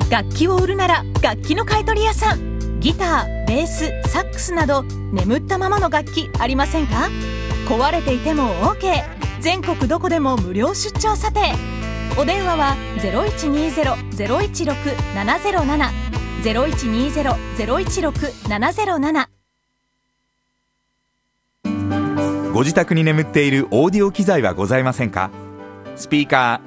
楽器を売るなら楽器の買い取り屋さん。ギター、ベース、サックスなど眠ったままの楽器ありませんか？壊れていても OK。 全国どこでも無料出張査定。お電話は 0120-016-707 0120-016-707。 ご自宅に眠っているオーディオ機材はございませんか？スピーカー、